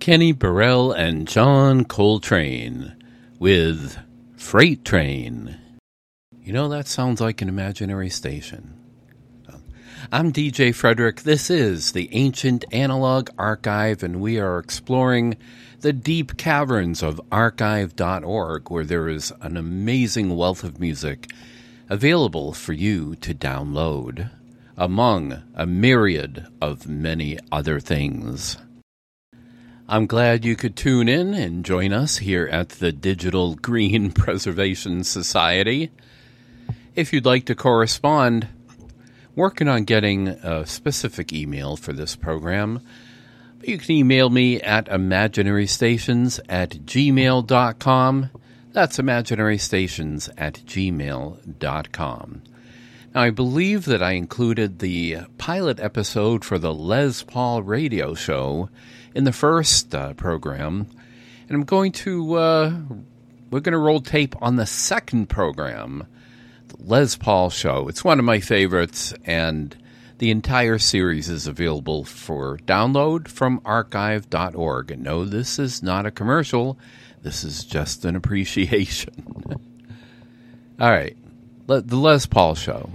Kenny Burrell and John Coltrane with Freight Train. You know, that sounds like an imaginary station. I'm DJ Frederick. This is the Ancient Analog Archive, and we are exploring the deep caverns of archive.org, where there is an amazing wealth of music available for you to download, among a myriad of many other things. I'm glad you could tune in and join us here at the Digital Green Preservation Society. If you'd like to correspond, working on getting a specific email for this program, you can email me at imaginarystations@gmail.com. That's imaginarystations@gmail.com. Now, I believe that I included the pilot episode for the Les Paul radio show in the first program, and we're going to roll tape on the second program, the Les Paul show. It's one of my favorites, and the entire series is available for download from archive.org. And no, this is not a commercial. This is just an appreciation. All right, the Les Paul show.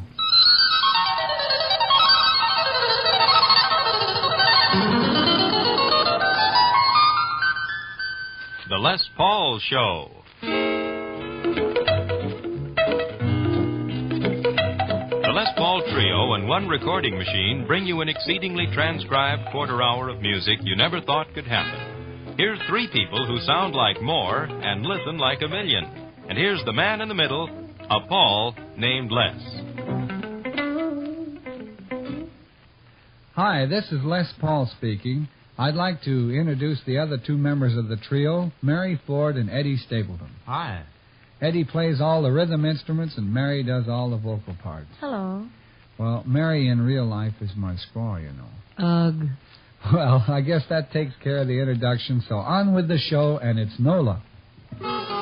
The Les Paul Show. The Les Paul Trio and one recording machine bring you an exceedingly transcribed quarter hour of music you never thought could happen. Here's three people who sound like more and listen like a million. And here's the man in the middle, a Paul named Les. Hi, this is Les Paul speaking. I'd like to introduce the other two members of the trio, Mary Ford and Eddie Stapleton. Hi. Eddie plays all the rhythm instruments, and Mary does all the vocal parts. Hello. Well, Mary in real life is my squaw, you know. Ugh. Well, I guess that takes care of the introduction, so on with the show, and it's Nola.